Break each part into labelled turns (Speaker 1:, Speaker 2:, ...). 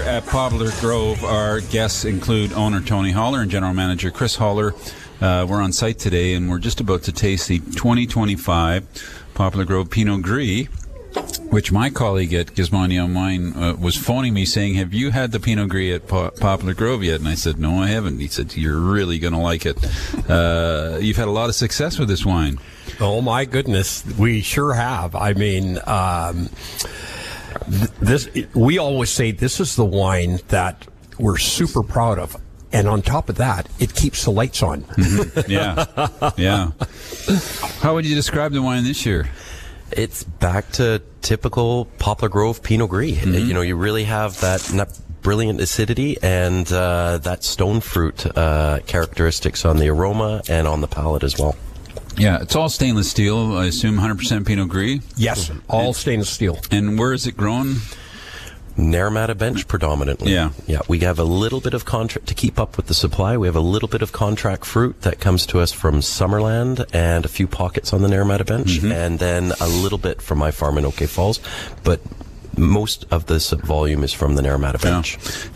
Speaker 1: At Poplar Grove, our guests include owner Tony Holler and general manager Chris Holler. We're on site today, and we're just about to taste the 2025 Poplar Grove Pinot Gris, which my colleague at Gizmondi on Wine was phoning me saying, have you had the Pinot Gris at Poplar Grove yet? And I said, no, I haven't. He said, you're really going to like it. You've had a lot of success with this wine.
Speaker 2: Oh, my goodness. We sure have. I mean, we always say this is the wine that we're super proud of. And on top of that, it keeps the lights on.
Speaker 1: Mm-hmm. Yeah. How would you describe the wine this year?
Speaker 3: It's back to typical Poplar Grove Pinot Gris.
Speaker 1: Mm-hmm.
Speaker 3: You know, you really have that brilliant acidity and that stone fruit characteristics on the aroma and on the palate as well.
Speaker 1: Yeah, it's all stainless steel. I assume 100% Pinot Gris?
Speaker 2: Yes, all stainless steel.
Speaker 1: And where is it grown?
Speaker 3: Naramata Bench predominantly.
Speaker 1: Yeah.
Speaker 3: We have a little bit of contract to keep up with the supply. We have a little bit of contract fruit that comes to us from Summerland and a few pockets on the Naramata Bench,
Speaker 1: mm-hmm.
Speaker 3: and then a little bit from my farm in Oak Falls. But most of this volume is from the Naramata Bench.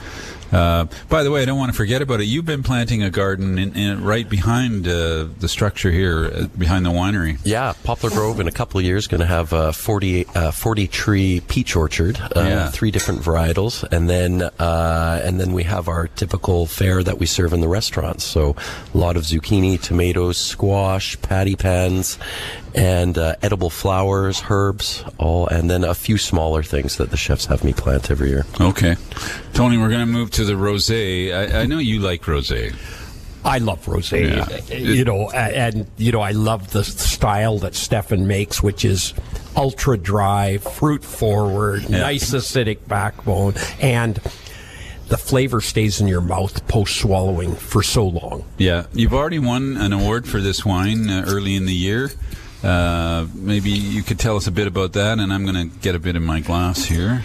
Speaker 1: By the way, I don't want to forget about it. You've been planting a garden in right behind the structure here, behind the winery.
Speaker 3: Yeah, Poplar Grove in a couple of years going to have a 40 tree peach orchard, 3 different varietals, and then we have our typical fare that we serve in the restaurants. So a lot of zucchini, tomatoes, squash, patty pans, and edible flowers, herbs, and then a few smaller things that the chefs have me plant every year.
Speaker 1: Okay. Tony, we're going to move to the rosé. I know you like rosé.
Speaker 2: I love rosé. Yeah. I love the style that Stefan makes, which is ultra dry, fruit forward, nice acidic backbone, and the flavor stays in your mouth post-swallowing for so long.
Speaker 1: Yeah. You've already won an award for this wine early in the year. Maybe you could tell us a bit about that, and I'm going to get a bit in my glass here.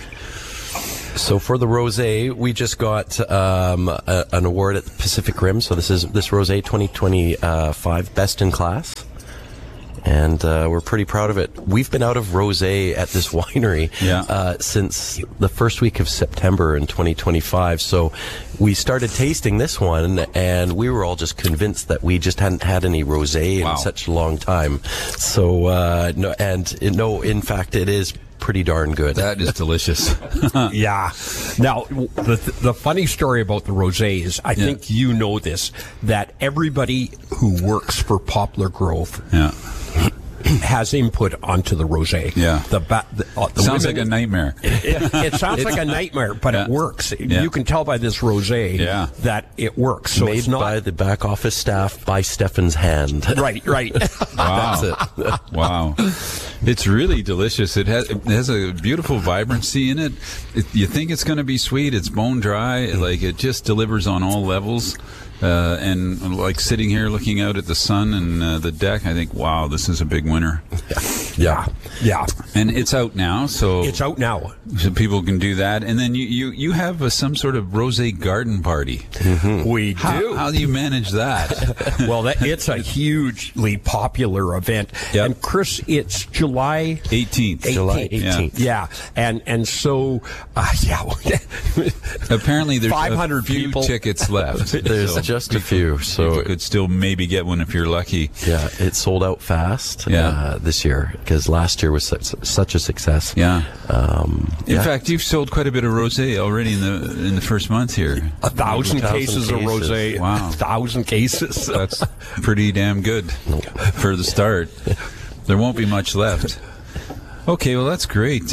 Speaker 3: So for the rosé, we just got an award at the Pacific Rim. So this rosé 2025 Best in Class, and we're pretty proud of it. We've been out of rosé at this winery since the first week of September in 2025. So we started tasting this one, and we were all just convinced that we just hadn't had any rosé in such a long time. So in fact, it is pretty darn good.
Speaker 1: That is delicious.
Speaker 2: Yeah. Now, the funny story about the rosé is, I think you know this, that everybody who works for Poplar Grove has input onto the rosé.
Speaker 1: Yeah.
Speaker 2: The
Speaker 1: sounds like a nightmare.
Speaker 2: It sounds like a nightmare, but it works.
Speaker 1: Yeah.
Speaker 2: You can tell by this rosé that it works. So
Speaker 3: made
Speaker 2: it's not
Speaker 3: by the back office staff by Stefan's hand.
Speaker 2: Right.
Speaker 1: Wow.
Speaker 3: That's it.
Speaker 1: Wow. It's really delicious. It has a beautiful vibrancy in it. You think it's going to be sweet. It's bone dry. Like, it just delivers on all levels. And like sitting here looking out at the sun and the deck, I think, wow, this is a big winner.
Speaker 2: Yeah.
Speaker 1: And it's out now, so
Speaker 2: it's out now,
Speaker 1: so people can do that. And then you have some sort of rosé garden party.
Speaker 2: Mm-hmm. We do.
Speaker 1: How do you manage that?
Speaker 2: Well, it's a hugely popular event.
Speaker 1: Yep.
Speaker 2: And Chris, it's July
Speaker 1: 18th.
Speaker 3: July 18th.
Speaker 2: Yeah. And so
Speaker 1: apparently there's
Speaker 2: 500
Speaker 1: a few
Speaker 2: people.
Speaker 1: Tickets left.
Speaker 3: There's just a few, so
Speaker 1: you could still maybe get one if you're lucky.
Speaker 3: Yeah, it sold out fast this year, because last year was such a success.
Speaker 1: Yeah. In fact, you've sold quite a bit of rosé already in the first month here.
Speaker 2: 1,000 cases of rosé.
Speaker 1: Wow.
Speaker 2: 1,000 cases.
Speaker 1: That's pretty damn good for the start. There won't be much left. Okay, well, that's great.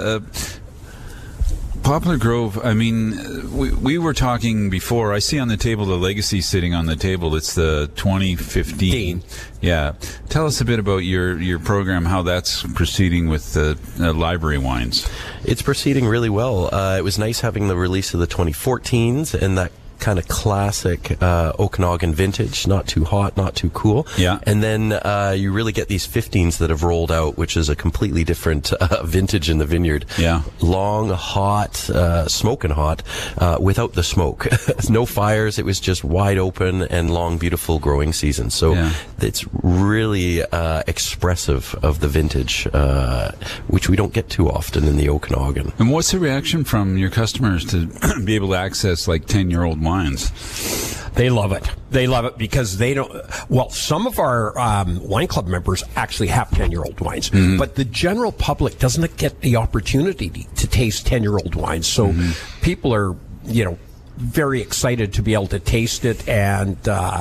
Speaker 1: Poplar Grove, I mean, we were talking before. I see on the table the legacy sitting on the table. It's the 2015. Yeah. Tell us a bit about your program, how that's proceeding with the library wines.
Speaker 3: It's proceeding really well. It was nice having the release of the 2014s and that kind of classic Okanagan vintage, not too hot, not too cool.
Speaker 1: Yeah.
Speaker 3: And then you really get these 15s that have rolled out, which is a completely different vintage in the vineyard.
Speaker 1: Yeah.
Speaker 3: Long, hot, smoking hot, without the smoke. No fires. It was just wide open and long, beautiful growing season. So it's really expressive of the vintage, which which we don't get too often in the Okanagan.
Speaker 1: And what's the reaction from your customers to be able to access like 10-year-old wines?
Speaker 2: They love it. They love it because they don't. Well, some of our wine club members actually have 10-year-old wines, but the general public doesn't get the opportunity to taste 10-year-old wines. So people are, very excited to be able to taste it, and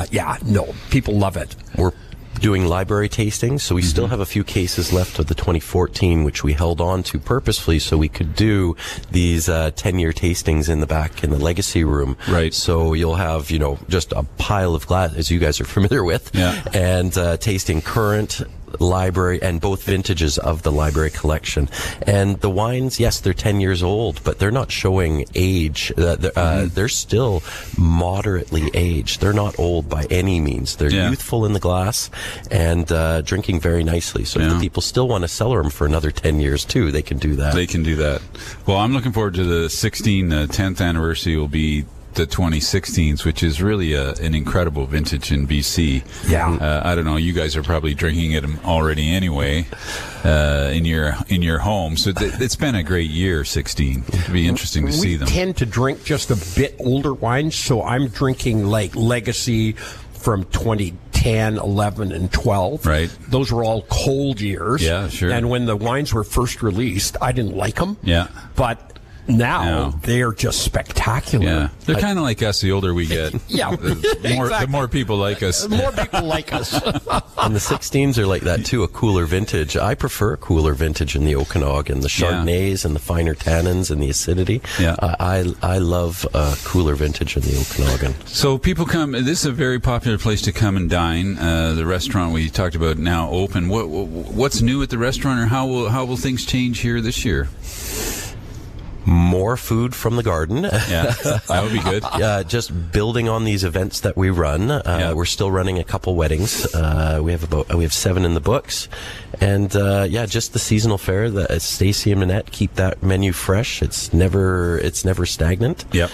Speaker 2: people love it.
Speaker 3: We're doing library tastings, so we still have a few cases left of the 2014, which we held on to purposefully so we could do these 10-year tastings in the back in the legacy room.
Speaker 1: Right.
Speaker 3: So you'll have, just a pile of glass, as you guys are familiar with, and tasting current library and both vintages of the library collection. And the wines, yes, they're 10 years old, but they're not showing age. They're still moderately aged. They're not old by any means. They're youthful in the glass and drinking very nicely. So if the people still want to cellar them for another 10 years too, they can do that.
Speaker 1: They can do that. Well, I'm looking forward to the 10th anniversary will be the 2016s, which is really an incredible vintage in BC.
Speaker 2: Yeah.
Speaker 1: I don't know. You guys are probably drinking it already anyway in your home. So it's been a great year, 16. It'll be interesting to see them.
Speaker 2: We tend to drink just a bit older wines, so I'm drinking like Legacy from 2010, 11, and 12.
Speaker 1: Right.
Speaker 2: Those were all cold years.
Speaker 1: Yeah, sure.
Speaker 2: And when the wines were first released, I didn't like them.
Speaker 1: Yeah.
Speaker 2: But now they're just spectacular.
Speaker 1: Yeah, they're kind of like us. The older we get,
Speaker 2: the
Speaker 1: more people like us.
Speaker 2: More people like us.
Speaker 3: And the 16s are like that too, a cooler vintage. I prefer a cooler vintage in the Okanagan, the Chardonnays and the finer tannins and the acidity.
Speaker 1: Yeah.
Speaker 3: I love a cooler vintage in the Okanagan.
Speaker 1: So people come. This is a very popular place to come and dine. The restaurant we talked about now open. What's new at the restaurant, or how will things change here this year?
Speaker 3: More food from the garden.
Speaker 1: Yeah, that would be good.
Speaker 3: Just building on these events that we run. We're still running a couple weddings. We have 7 in the books, and just the seasonal fare. Stacy and Manette keep that menu fresh. It's never stagnant.
Speaker 1: Yep.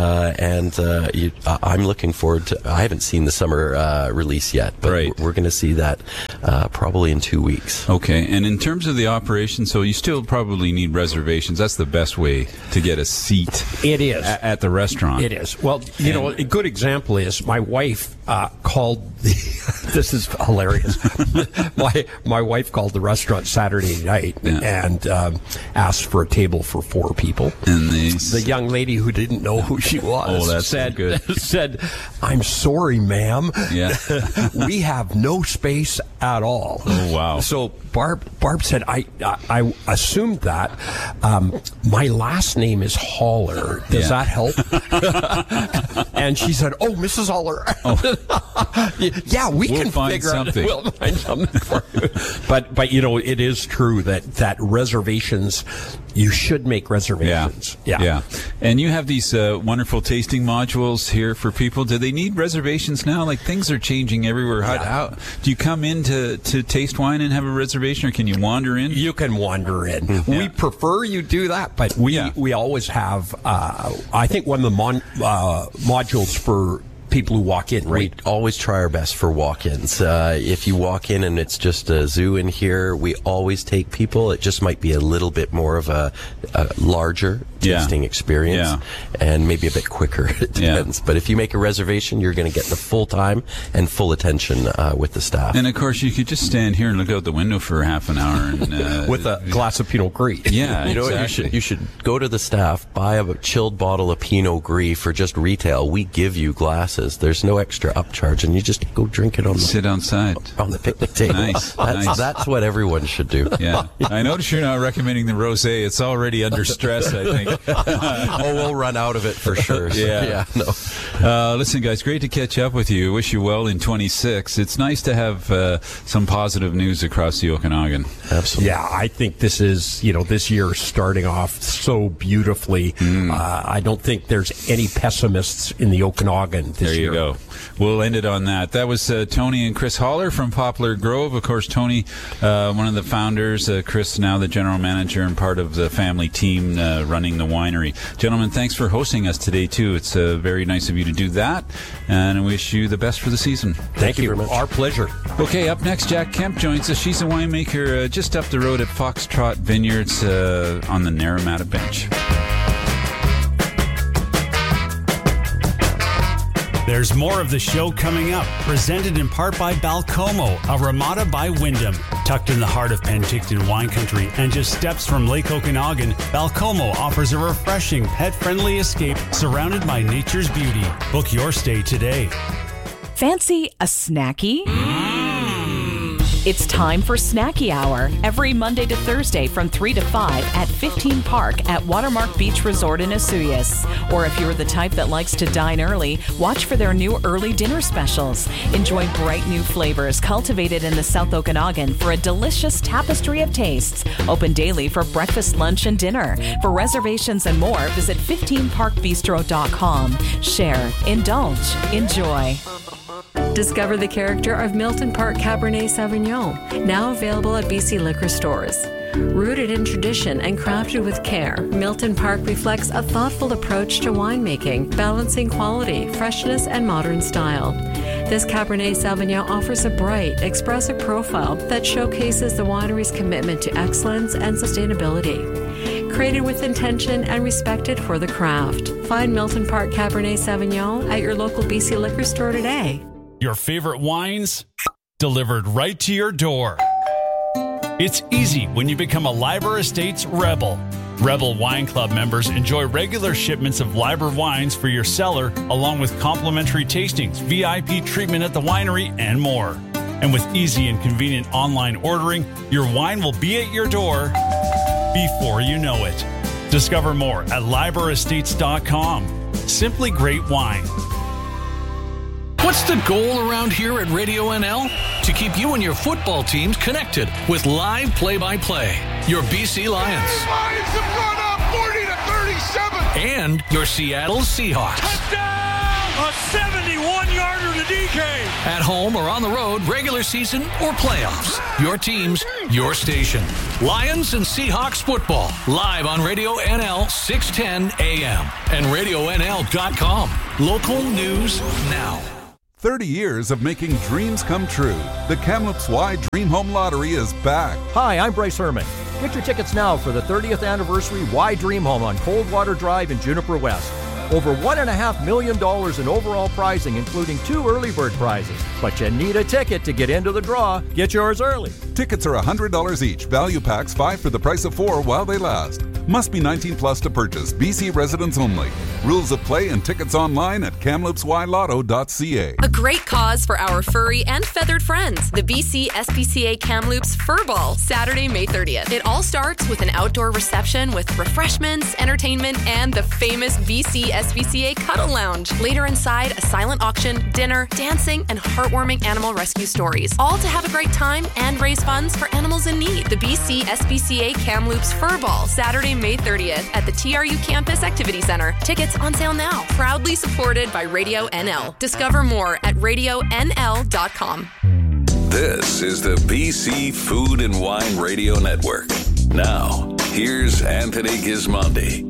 Speaker 3: I'm looking forward to. I haven't seen the summer release yet, but we're going to see that probably in 2 weeks.
Speaker 1: Okay, and in terms of the operation, so you still probably need reservations. That's the best way to get a seat.
Speaker 2: It is
Speaker 1: at the restaurant.
Speaker 2: It is. Well, a good example is my wife called this is hilarious. my wife called the restaurant Saturday night and asked for a table for 4 people.
Speaker 1: And
Speaker 2: the young lady who didn't know who she was said, "I'm sorry, ma'am.
Speaker 1: Yeah.
Speaker 2: We have no space at all."
Speaker 1: Oh, wow.
Speaker 2: So Barb said, I assumed that my last name is Haller. Does that help? And she said, "Oh, Mrs. Haller." Yeah, we'll can figure
Speaker 1: something.
Speaker 2: We'll find something for you. But it is true that reservations, you should make reservations.
Speaker 1: Yeah. And you have these wonderful tasting modules here for people. Do they need reservations now? Like, things are changing everywhere. How do you come in to taste wine and have a reservation, or can you wander in?
Speaker 2: You can wander in.
Speaker 1: Yeah.
Speaker 2: We prefer you do that, but we always have. I think one of the modules for people who walk in, right?
Speaker 3: We always try our best for walk-ins. If you walk in and it's just a zoo in here, we always take people. It just might be a little bit more of a larger tasting experience and maybe a bit quicker. It depends. But if you make a reservation, you're going to get the full time and full attention with the staff.
Speaker 1: And of course, you could just stand here and look out the window for half an hour and
Speaker 2: with a glass of Pinot Gris.
Speaker 1: Yeah,
Speaker 3: you know what? You should go to the staff, buy a chilled bottle of Pinot Gris for just retail. We give you glasses. There's no extra upcharge, and you just go drink it
Speaker 1: sit outside
Speaker 3: on the picnic table.
Speaker 1: Nice.
Speaker 3: That's what everyone should do.
Speaker 1: Yeah, I notice you're not recommending the rosé. It's already under stress, I think.
Speaker 3: We'll run out of it for sure. So,
Speaker 1: listen, guys, great to catch up with you. Wish you well in 26. It's nice to have some positive news across the Okanagan.
Speaker 3: Absolutely.
Speaker 2: Yeah, I think this is this year starting off so beautifully. I don't think there's any pessimists in the Okanagan this year.
Speaker 1: There you go. We'll end it on that. That was Tony and Chris Haller from Poplar Grove. Of course, Tony, one of the founders. Chris, now the general manager and part of the family team running the the winery. Gentlemen, thanks for hosting us today, too. It's very nice of you to do that, and I wish you the best for the season.
Speaker 2: Thank you
Speaker 3: very much.
Speaker 2: Our pleasure.
Speaker 1: Okay, up next, Jack Kemp joins us. She's a winemaker just up the road at Foxtrot Vineyards on the Naramata Bench.
Speaker 4: There's more of the show coming up, presented in part by Balcomo, a Ramada by Wyndham. Tucked in the heart of Penticton wine country and just steps from Lake Okanagan, Balcomo offers a refreshing, pet-friendly escape surrounded by nature's beauty. Book your stay today.
Speaker 5: Fancy a snacky? It's time for Snacky Hour, every Monday to Thursday from 3 to 5 at 15 Park at Watermark Beach Resort in Osoyoos. Or if you're the type that likes to dine early, watch for their new early dinner specials. Enjoy bright new flavors cultivated in the South Okanagan for a delicious tapestry of tastes. Open daily for breakfast, lunch, and dinner. For reservations and more, visit 15parkbistro.com. Share, indulge, enjoy.
Speaker 6: Discover the character of Milton Park Cabernet Sauvignon, now available at BC liquor stores. Rooted in tradition and crafted with care, Milton Park reflects a thoughtful approach to winemaking, balancing quality, freshness, and modern style. This Cabernet Sauvignon offers a bright, expressive profile that showcases the winery's commitment to excellence and sustainability. Created with intention and respected for the craft. Find Milton Park Cabernet Sauvignon at your local BC liquor store today.
Speaker 4: Your favorite wines delivered right to your door. It's easy when you become a Liber Estates Rebel. Rebel Wine Club members enjoy regular shipments of Liber wines for your cellar, along with complimentary tastings, VIP treatment at the winery, and more. And with easy and convenient online ordering, your wine will be at your door before you know it. Discover more at LiberEstates.com. Simply great wine.
Speaker 7: What's the goal around here at Radio NL? To keep you and your football teams connected with live play-by-play. Your BC Lions.
Speaker 8: Lions have gone up 40-37.
Speaker 7: And your Seattle Seahawks.
Speaker 8: Touchdown! A 71-yarder to DK.
Speaker 7: At home or on the road, regular season or playoffs. Your teams, your station. Lions and Seahawks football. Live on Radio NL 610 AM and RadioNL.com. Local news now.
Speaker 9: 30 years of making dreams come true. The Kamloops Y Dream Home Lottery is back.
Speaker 10: Hi, I'm Bryce Herman. Get your tickets now for the 30th anniversary Y Dream Home on Coldwater Drive in Juniper West. Over $1.5 million in overall prizing, including 2 early bird prizes. But you need a ticket to get into the draw. Get yours early.
Speaker 9: Tickets are $100 each. Value packs 5 for the price of 4 while they last. Must be 19 plus to purchase. BC residents only. Rules of play and tickets online at KamloopsYLotto.ca.
Speaker 11: A great cause for our furry and feathered friends. The BC SPCA Kamloops Fur Ball, Saturday, May 30th. It all starts with an outdoor reception with refreshments, entertainment, and the famous BC SPCA Cuddle Lounge. Later inside, a silent auction, dinner, dancing, and heartwarming animal rescue stories. All to have a great time and raise funds for animals in need. The BC SPCA Kamloops Fur Ball, Saturday, May 30th at the TRU Campus Activity Center. Tickets on sale now. Proudly supported by Radio NL. Discover more at RadioNL.com.
Speaker 12: This is the BC Food and Wine Radio Network. Now, here's Anthony Gismondi.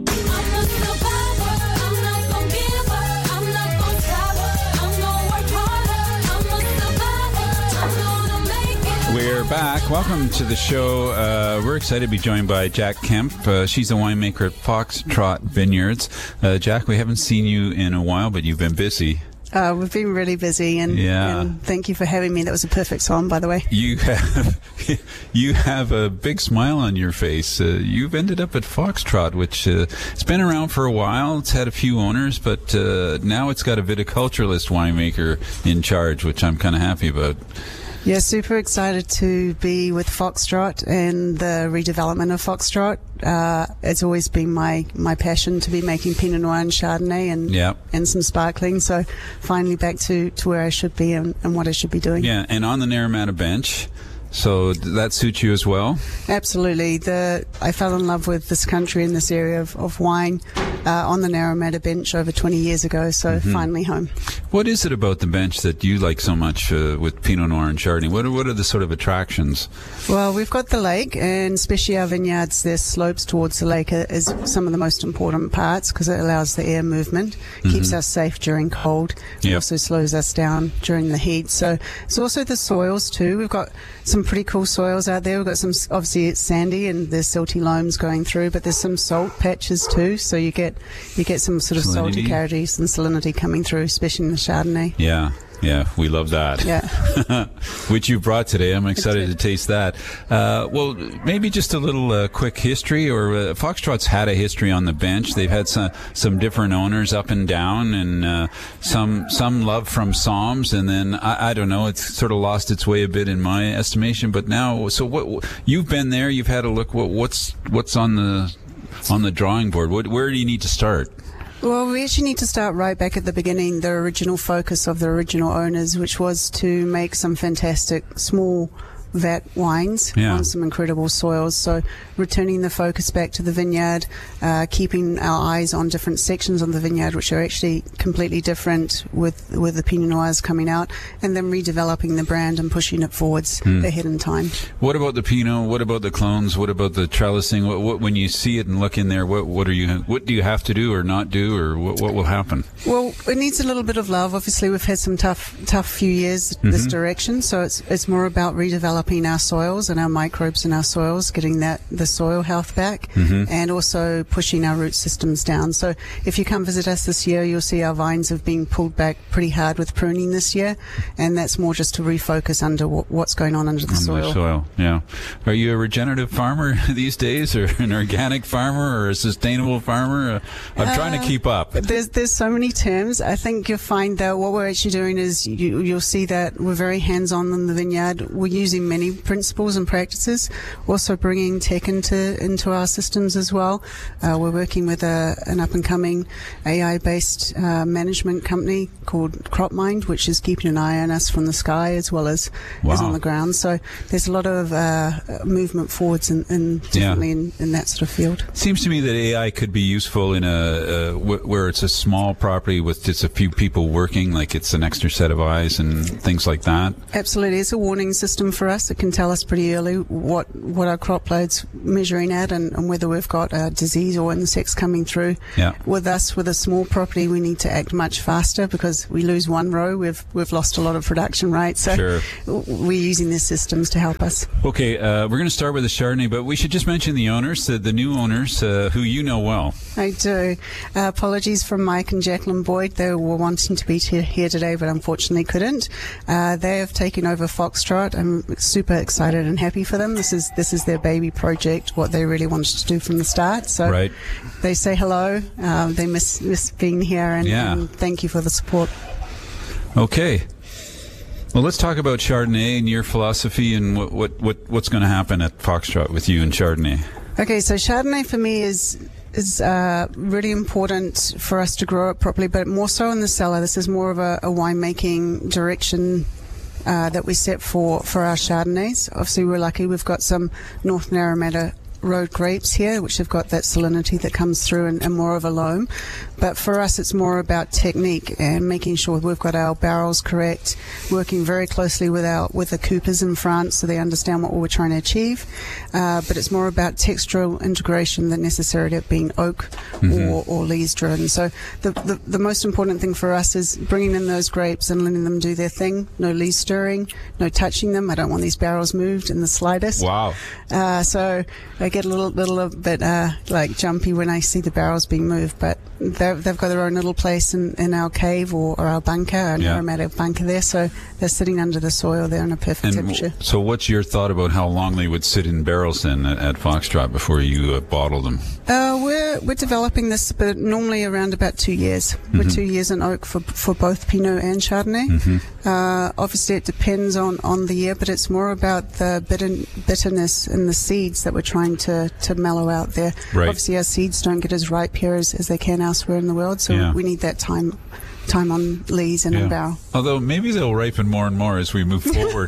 Speaker 1: We're back. Welcome to the show. We're excited to be joined by Jack Kemp. She's a winemaker at Foxtrot Vineyards. Jack, we haven't seen you in a while, but you've been busy.
Speaker 13: We've been really busy, and thank you for having me. That was a perfect song, by the way.
Speaker 1: You have a big smile on your face. You've ended up at Foxtrot, which it's been around for a while. It's had a few owners, but now it's got a viticulturalist winemaker in charge, which I'm kind of happy about.
Speaker 13: Yeah, super excited to be with Foxtrot and the redevelopment of Foxtrot. It's always been my passion to be making Pinot Noir and Chardonnay and some sparkling. So finally back to where I should be and what I should be doing.
Speaker 1: Yeah, and on the Naramata Bench. So that suits you as well?
Speaker 13: Absolutely. I fell in love with this country and this area of wine on the Narromata bench over 20 years ago, so finally home.
Speaker 1: What is it about the bench that you like so much with Pinot Noir and Chardonnay? What are the sort of attractions?
Speaker 13: Well, we've got the lake, and especially our vineyards, their slopes towards the lake is some of the most important parts because it allows the air movement, keeps us safe during cold, also slows us down during the heat. So it's also the soils too. We've got some pretty cool soils out there. We've got some, obviously it's sandy and there's silty loams going through, but there's some salt patches too, so you get some sort of salty characteristics and salinity coming through, especially in the Chardonnay.
Speaker 1: Yeah, we love that.
Speaker 13: Yeah.
Speaker 1: Which you brought today. I'm excited to taste that. Well, maybe just a little quick history, or Foxtrot's had a history on the bench. They've had some different owners up and down, and some love from Psalms, and then, I don't know, it's sort of lost its way a bit in my estimation, but now, so what, you've been there, you've had a look, what's on the drawing board? Where do you need to start?
Speaker 13: Well, we actually need to start right back at the beginning, the original focus of the original owners, which was to make some fantastic small vat wines on some incredible soils. So returning the focus back to the vineyard, keeping our eyes on different sections of the vineyard, which are actually completely different with the Pinot Noirs coming out, and then redeveloping the brand and pushing it forwards ahead in time.
Speaker 1: What about the Pinot? What about the clones? What about the trellising? What when you see it and look in there, what do you have to do or not do, or what will happen?
Speaker 13: Well, it needs a little bit of love. Obviously, we've had some tough few years this direction, so it's more about redeveloping our soils and our microbes in our soils, getting the soil health back, and also pushing our root systems down. So if you come visit us this year, you'll see our vines have been pulled back pretty hard with pruning this year, and that's more just to refocus under what's going on under the soil.
Speaker 1: Yeah. Are you a regenerative farmer these days, or an organic farmer, or a sustainable farmer? I'm trying to keep up.
Speaker 13: There's so many terms. I think you'll find that what we're actually doing is you'll see that we're very hands-on in the vineyard. We're using many principles and practices, also bringing tech into our systems as well. We're working with an up-and-coming AI-based management company called CropMind, which is keeping an eye on us from the sky as well as on the ground. So there's a lot of movement forwards definitely in that sort of field.
Speaker 1: Seems to me that AI could be useful in where it's a small property with just a few people working, like it's an extra set of eyes and things like that.
Speaker 13: Absolutely. It's a warning system for us. It can tell us pretty early what our crop load's measuring at and whether we've got a disease or insects coming through. With us, with a small property, we need to act much faster because we lose one row, we've lost a lot of production rate. So we're using these systems to help us.
Speaker 1: Okay, we're going to start with the Chardonnay, but we should just mention the owners, the new owners, who you know well.
Speaker 13: I do. Apologies from Mike and Jacqueline Boyd. They were wanting to be here today, but unfortunately couldn't. They have taken over Foxtrot. I'm super excited and happy for them. This is their baby project, what they really wanted to do from the start. So they say hello. They miss being here, and thank you for the support.
Speaker 1: Okay. Well, let's talk about Chardonnay and your philosophy and what's going to happen at Foxtrot with you and Chardonnay.
Speaker 13: Okay, so Chardonnay for me is really important for us to grow it properly, but more so in the cellar. This is more of a winemaking direction that we set for our Chardonnays. Obviously, we're lucky we've got some North Narromata road grapes here, which have got that salinity that comes through and more of a loam. But for us, it's more about technique and making sure we've got our barrels correct, working very closely with the coopers in France so they understand what we're trying to achieve. But it's more about textural integration than necessarily it being oak or lees driven. So the most important thing for us is bringing in those grapes and letting them do their thing. No lees stirring, no touching them. I don't want these barrels moved in the slightest.
Speaker 1: Wow.
Speaker 13: So I get a little bit like jumpy when I see the barrels being moved, but they've got their own little place in our cave or our bunker, our Narromata bunker there, so they're sitting under the soil there in a perfect temperature.
Speaker 1: So what's your thought about how long they would sit in barrels then at Foxtrot before you bottle them?
Speaker 13: We're developing this, but normally around about 2 years. We're 2 years in oak for both Pinot and Chardonnay. Obviously it depends on the year, but it's more about the bitterness in the seeds that we're trying to mellow out there. Obviously our seeds don't get as ripe here as they can elsewhere in the world, so we need that time time on lees and in barrel.
Speaker 1: Although maybe they'll ripen more and more as we move forward.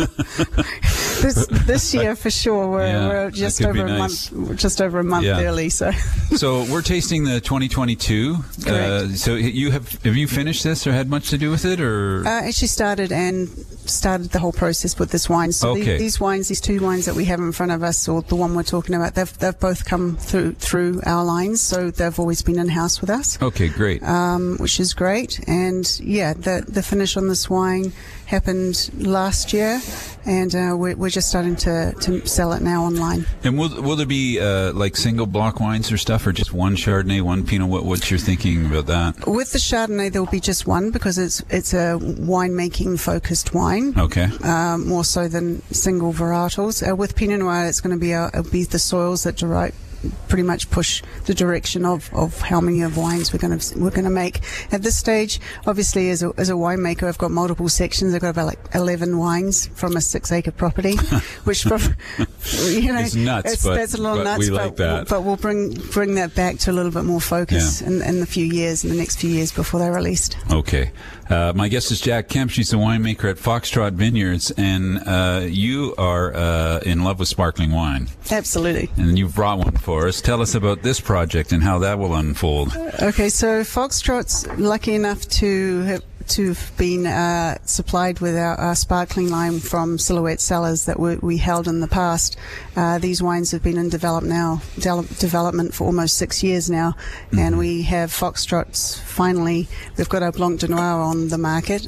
Speaker 13: This year for sure we're just over a month early. So
Speaker 1: we're tasting the 2022. So have you finished this or had much to do with it, or
Speaker 13: actually started the whole process with this wine. So these two wines that we have in front of us, or the one we're talking about, they've both come through our lines. So they've always been in house with us.
Speaker 1: Okay, great.
Speaker 13: Which is great. And the finish on this wine happened last year, and we're just starting to sell it now online.
Speaker 1: And will there be like single block wines or stuff, or just one Chardonnay, one Pinot? What's your thinking about that?
Speaker 13: With the Chardonnay, there will be just one, because it's a winemaking focused wine.
Speaker 1: Okay.
Speaker 13: More so than single varietals. With Pinot Noir, it's going to be the soils that pretty much push the direction of how many of wines we're going to make. At this stage, obviously, as a winemaker, I've got multiple sections. I've got about 11 wines from a 6-acre property, which
Speaker 1: it's nuts.
Speaker 13: That's a little nuts.
Speaker 1: We like that.
Speaker 13: But we'll bring that back to a little bit more focus in the next few years before they're released.
Speaker 1: Okay. My guest is Jack Kemp. She's the winemaker at Foxtrot Vineyards, and you are in love with sparkling wine.
Speaker 13: Absolutely.
Speaker 1: And you've brought one for us. Tell us about this project and how that will unfold.
Speaker 13: Okay, so Foxtrot's lucky enough to have been supplied with our sparkling line from Silhouette Cellars that we held in the past. These wines have been in development for almost 6 years now, and we have Foxtrot's finally. We've got our Blanc de Noir on the market.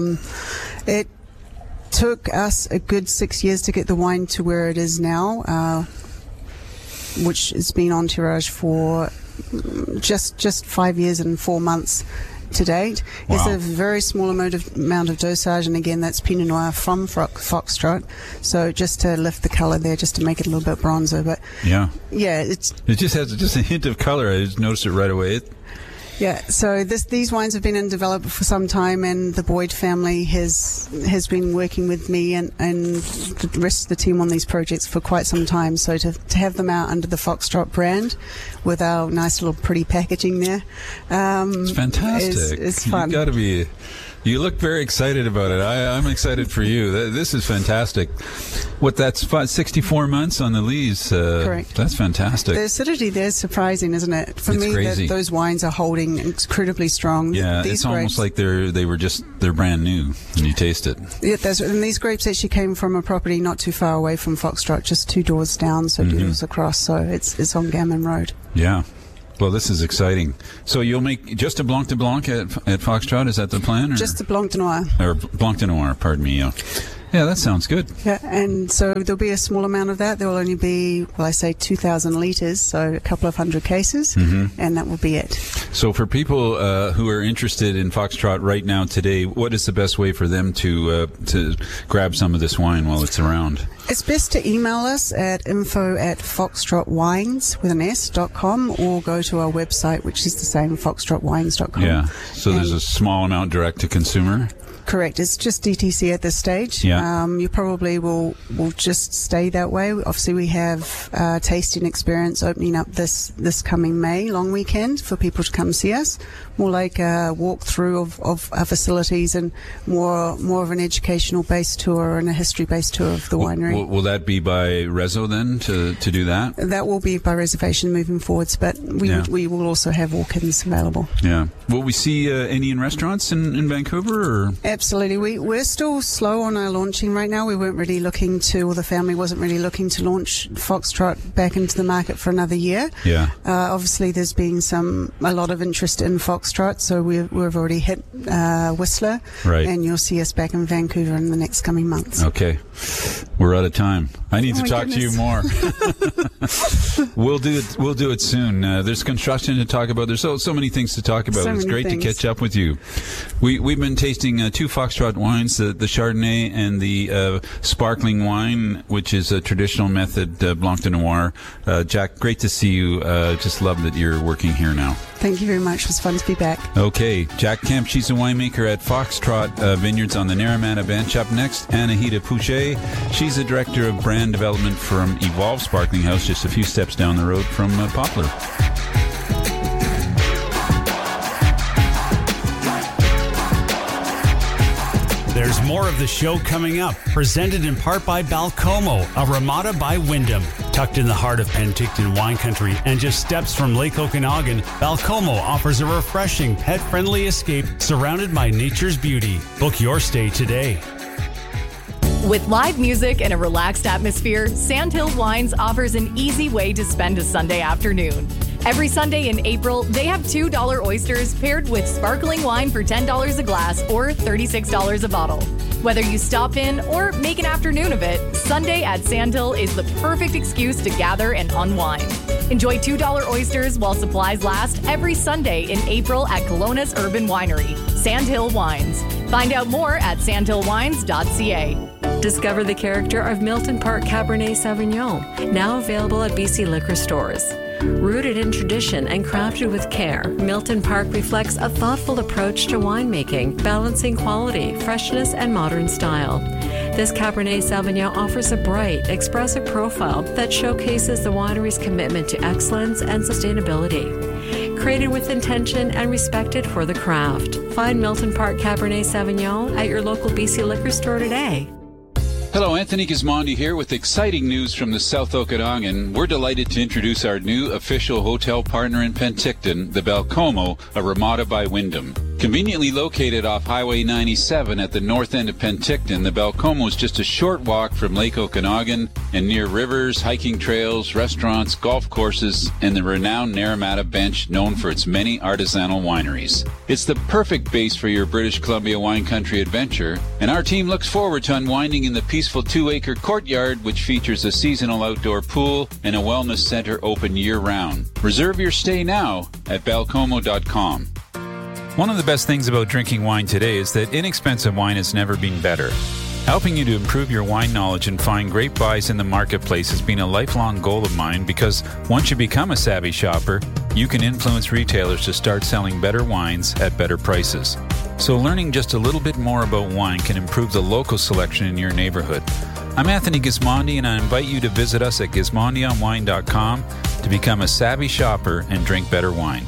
Speaker 13: It took us a good 6 years to get the wine to where it is now, which has been on tirage for just 5 years and 4 months to date.
Speaker 1: Wow.
Speaker 13: It's a very small amount of dosage, and again, that's Pinot Noir from Foxtrot. So just to lift the colour there, just to make it a little bit bronzer. But it
Speaker 1: just has just a hint of colour. I just noticed it right away.
Speaker 13: So these wines have been in development for some time, and the Boyd family has been working with me and the rest of the team on these projects for quite some time. So to have them out under the Foxtrot brand with our nice little pretty packaging there,
Speaker 1: it's fantastic.
Speaker 13: It's fun.
Speaker 1: You've got to be. You look very excited about it. I'm excited for you. This is fantastic. That's 64 months on the lees.
Speaker 13: Correct.
Speaker 1: That's fantastic.
Speaker 13: The acidity there is surprising, isn't it? For me, those wines are holding incredibly strong.
Speaker 1: Yeah, it's almost like they're brand new when you taste it.
Speaker 13: Yeah, and these grapes actually came from a property not too far away from Foxtrot, just 2 doors down, so 2 doors across. So it's on Gammon Road.
Speaker 1: Yeah. Well, this is exciting. So you'll make just a Blanc de Blanc at Foxtrot? Is that the plan? Or?
Speaker 13: Just a Blanc de Noir.
Speaker 1: Or Blanc de Noir, pardon me. Yeah, that sounds good.
Speaker 13: Yeah, and so there'll be a small amount of that. There will only be, 2,000 litres, so a couple of hundred cases, and that will be it. So
Speaker 1: for people who are interested in Foxtrot right now today, what is the best way for them to grab some of this wine while it's around?
Speaker 13: It's best to email us at info@foxtrotwines.com or go to our website, which is the same, foxtrotwines.com.
Speaker 1: Yeah, so there's a small amount direct to consumer?
Speaker 13: Correct. It's just DTC at this stage.
Speaker 1: Yeah.
Speaker 13: You probably will just stay that way. Obviously, we have tasting experience opening up this coming May long weekend for people to come see us. More like a walkthrough of our facilities and more of an educational based tour and a history based tour of the winery.
Speaker 1: Will that be by reso then to do that?
Speaker 13: That will be by reservation moving forwards, but we will also have walk-ins available.
Speaker 1: Yeah. Will we see any in restaurants in Vancouver? Or?
Speaker 13: Absolutely. We're still slow on our launching right now. We weren't really looking to, or the family wasn't really looking to launch Foxtrot back into the market for another year.
Speaker 1: Yeah.
Speaker 13: Obviously, there's been a lot of interest in Foxtrot, so we've already hit Whistler.
Speaker 1: Right.
Speaker 13: And you'll see us back in Vancouver in the next coming months.
Speaker 1: Okay. We're out of time. I need to talk to you more. We'll do it soon. There's construction to talk about. There's so many things to talk about. It's great to catch up with you. We've been tasting 2 Foxtrot wines, the Chardonnay and the sparkling wine, which is a traditional method, Blanc de Noir. Jack, great to see you. Just love that you're working here now.
Speaker 13: Thank you very much. It was fun to be back.
Speaker 1: Okay. Jack Kemp, she's a winemaker at Foxtrot Vineyards on the Naramata Bench. Up next, Anahita Pouchet. She's the director of brand development from Evolve Sparkling House, just a few steps down the road from Poplar.
Speaker 4: There's more of the show coming up, presented in part by Balcomo, a Ramada by Wyndham. Tucked in the heart of Penticton wine country and just steps from Lake Okanagan, Balcomo offers a refreshing, pet-friendly escape surrounded by nature's beauty. Book your stay today.
Speaker 5: With live music and a relaxed atmosphere, Sandhill Wines offers an easy way to spend a Sunday afternoon. Every Sunday in April, they have $2 oysters paired with sparkling wine for $10 a glass or $36 a bottle. Whether you stop in or make an afternoon of it, Sunday at Sandhill is the perfect excuse to gather and unwind. Enjoy $2 oysters while supplies last every Sunday in April at Kelowna's Urban Winery, Sandhill Wines. Find out more at sandhillwines.ca.
Speaker 6: Discover the character of Milton Park Cabernet Sauvignon, now available at BC liquor stores. Rooted in tradition and crafted with care, Milton Park reflects a thoughtful approach to winemaking, balancing quality, freshness, and modern style. This Cabernet Sauvignon offers a bright, expressive profile that showcases the winery's commitment to excellence and sustainability. Created with intention and respected for the craft. Find Milton Park Cabernet Sauvignon at your local BC liquor store today.
Speaker 1: Hello, Anthony Gismondi here with exciting news from the South Okanagan. We're delighted to introduce our new official hotel partner in Penticton, the Balcomo, a Ramada by Wyndham. Conveniently located off Highway 97 at the north end of Penticton, the Balcomo is just a short walk from Lake Okanagan and near rivers, hiking trails, restaurants, golf courses, and the renowned Naramata Bench, known for its many artisanal wineries. It's the perfect base for your British Columbia wine country adventure, and our team looks forward to unwinding in the peaceful 2-acre courtyard, which features a seasonal outdoor pool and a wellness center open year-round. Reserve your stay now at balcomo.com. One of the best things about drinking wine today is that inexpensive wine has never been better. Helping you to improve your wine knowledge and find great buys in the marketplace has been a lifelong goal of mine, because once you become a savvy shopper, you can influence retailers to start selling better wines at better prices. So learning just a little bit more about wine can improve the local selection in your neighborhood. I'm Anthony Gismondi, and I invite you to visit us at gismondionwine.com to become a savvy shopper and drink better wine.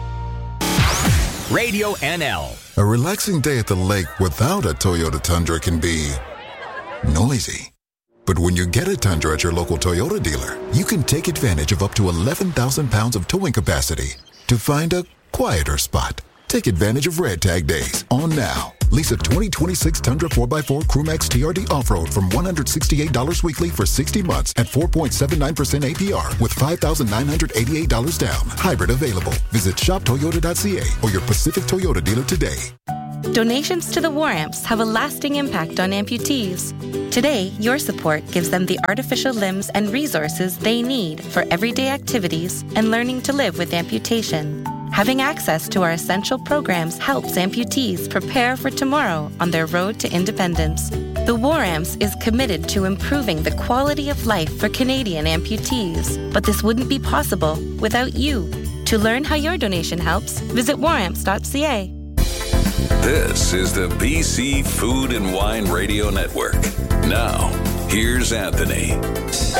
Speaker 14: Radio NL.
Speaker 15: A relaxing day at the lake without a Toyota Tundra can be noisy. But when you get a Tundra at your local Toyota dealer, you can take advantage of up to 11,000 pounds of towing capacity to find a quieter spot. Take advantage of Red Tag Days on now. Lease a 2026 Tundra 4x4 Crewmax TRD Off-Road from $168 weekly for 60 months at 4.79% APR with $5,988 down. Hybrid available. Visit shoptoyota.ca or your Pacific Toyota dealer today.
Speaker 16: Donations to the War Amps have a lasting impact on amputees. Today, your support gives them the artificial limbs and resources they need for everyday activities and learning to live with amputation. Having access to our essential programs helps amputees prepare for tomorrow on their road to independence. The War Amps is committed to improving the quality of life for Canadian amputees, but this wouldn't be possible without you. To learn how your donation helps, visit waramps.ca.
Speaker 12: This is the BC Food and Wine Radio Network. Now, here's Anthony.